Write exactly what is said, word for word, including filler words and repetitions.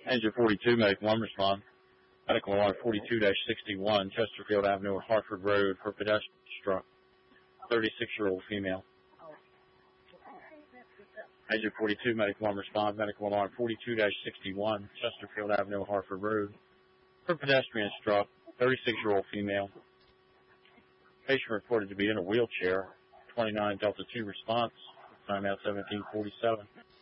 Engine forty-two, Medic one, respond. Medical alarm forty-two dash sixty-one, Chesterfield Avenue, Hartford Road, for pedestrian struck. thirty-six-year-old female. Engine forty-two, Medic one, respond. Medical alarm forty-two dash sixty-one, Chesterfield Avenue, Hartford Road, for pedestrian struck. thirty-six-year-old female. Patient reported to be in a wheelchair. twenty-nine Delta two response. Time out seventeen forty-seven.